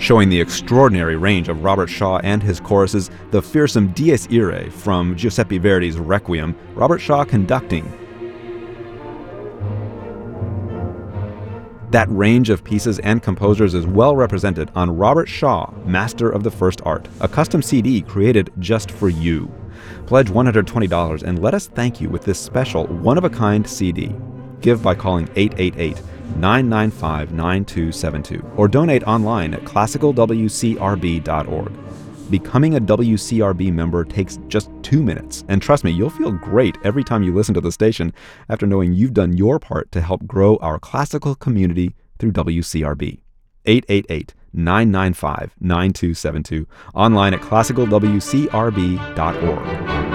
Showing the extraordinary range of Robert Shaw and his choruses, the fearsome Dies Irae from Giuseppe Verdi's Requiem, Robert Shaw conducting. That range of pieces and composers is well represented on Robert Shaw, Master of the First Art, a custom CD created just for you. Pledge $120 and let us thank you with this special one-of-a-kind CD. Give by calling 888-995-9272 or donate online at classicalwcrb.org. Becoming a WCRB member takes just 2 minutes, and trust me, you'll feel great every time you listen to the station after knowing you've done your part to help grow our classical community through WCRB. 888-995-9272, online at classicalwcrb.org.